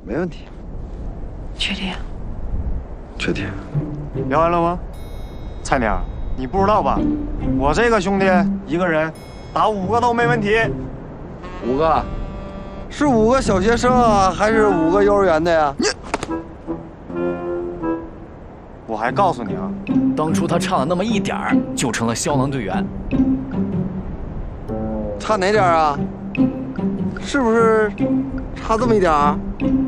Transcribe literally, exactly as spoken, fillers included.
没问题。 确定？ 确定。 聊完了吗？菜鸟，你不知道吧？我这个兄弟一个人打五个都没问题。 五个，是五个小学生啊，还是五个幼儿园的呀？你， 我还告诉你啊， 当初他差了那么一点儿，就成了消防队员。 差哪点啊？是不是差这么一点啊？